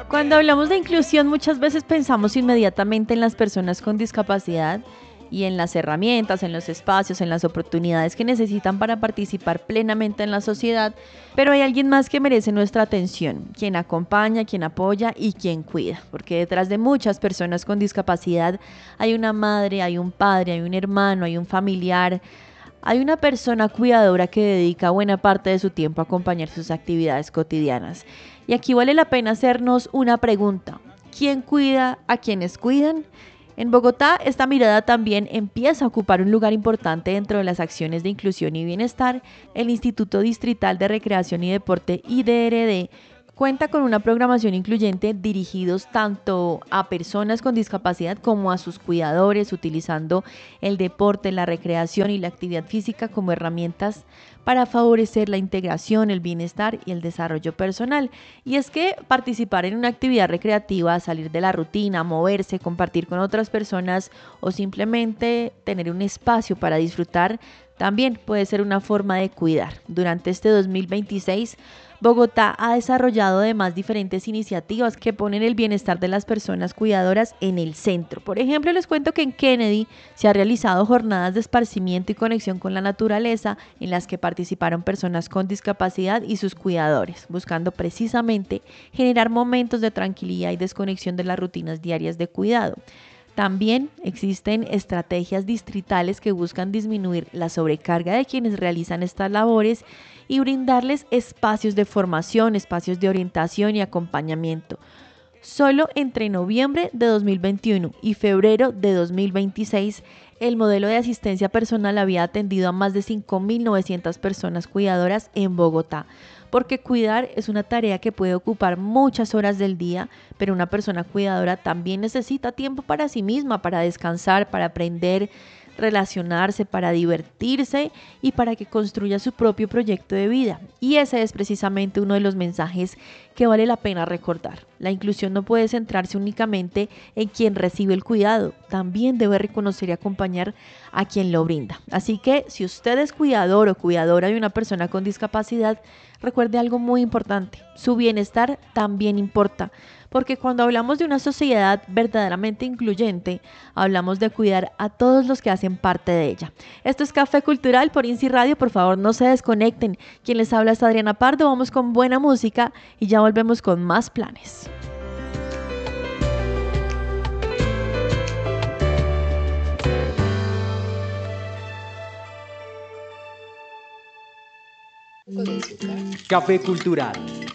Cuando hablamos de inclusión, muchas veces pensamos inmediatamente en las personas con discapacidad y en las herramientas, en los espacios, en las oportunidades que necesitan para participar plenamente en la sociedad, pero hay alguien más que merece nuestra atención, quien acompaña, quien apoya y quien cuida, porque detrás de muchas personas con discapacidad hay una madre, hay un padre, hay un hermano, hay un familiar. Hay una persona cuidadora que dedica buena parte de su tiempo a acompañar sus actividades cotidianas. Y aquí vale la pena hacernos una pregunta. ¿Quién cuida a quienes cuidan? En Bogotá, esta mirada también empieza a ocupar un lugar importante dentro de las acciones de inclusión y bienestar. El Instituto Distrital de Recreación y Deporte, IDRD, cuenta con una programación incluyente dirigidos tanto a personas con discapacidad como a sus cuidadores, utilizando el deporte, la recreación y la actividad física como herramientas para favorecer la integración, el bienestar y el desarrollo personal. Y es que participar en una actividad recreativa, salir de la rutina, moverse, compartir con otras personas o simplemente tener un espacio para disfrutar también puede ser una forma de cuidar. Durante este 2026, Bogotá ha desarrollado además diferentes iniciativas que ponen el bienestar de las personas cuidadoras en el centro. Por ejemplo, les cuento que en Kennedy se han realizado jornadas de esparcimiento y conexión con la naturaleza en las que participaron personas con discapacidad y sus cuidadores, buscando precisamente generar momentos de tranquilidad y desconexión de las rutinas diarias de cuidado. También existen estrategias distritales que buscan disminuir la sobrecarga de quienes realizan estas labores y brindarles espacios de formación, espacios de orientación y acompañamiento. Solo entre noviembre de 2021 y febrero de 2026, el modelo de asistencia personal había atendido a más de 5.900 personas cuidadoras en Bogotá, porque cuidar es una tarea que puede ocupar muchas horas del día, pero una persona cuidadora también necesita tiempo para sí misma, para descansar, para aprender, relacionarse, para divertirse y para que construya su propio proyecto de vida. Y ese es precisamente uno de los mensajes que vale la pena recordar. La inclusión no puede centrarse únicamente en quien recibe el cuidado, también debe reconocer y acompañar a quien lo brinda. Así que si usted es cuidador o cuidadora de una persona con discapacidad, recuerde algo muy importante, su bienestar también importa, porque cuando hablamos de una sociedad verdaderamente incluyente, hablamos de cuidar a todos los que hacen parte de ella. Esto es Café Cultural por INSI Radio, por favor no se desconecten. Quien les habla es Adriana Pardo, vamos con buena música y ya volvemos con más planes. Café Cultural